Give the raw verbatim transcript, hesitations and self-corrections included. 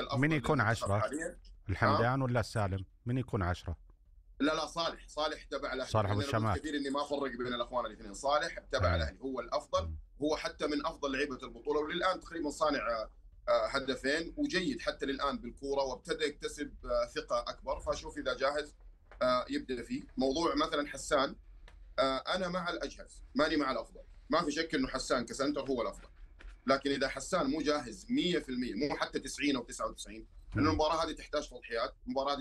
الافضل من يكون للمنتخب عشرة؟ حاليا. الحمدان ولا السالم؟ من يكون عشرة؟ لا لا صالح، صالح تبع الاهلي، صالح ابو لان انا قلت الشمات. كثير اني ما افرق بين الاخوان الاثنين. صالح تبع ايه. الاهلي هو الافضل، مم. هو حتى من افضل لعيبه البطوله، وللان تقريبا صانع آه، هدفين، وجيد حتى للان بالكوره، وابتدى يكتسب آه، ثقه اكبر. فاشوف اذا جاهز آه، يبدا فيه. موضوع مثلا حسان، آه، انا مع الاجهز، ماني مع الافضل. ما في شك انه حسان كسنتر هو الافضل، لكن اذا حسان مو جاهز مية بالمية، مو حتى تسعين او تسعة وتسعين، لان مم. المباراه هذه تحتاج تضحيات. المباراه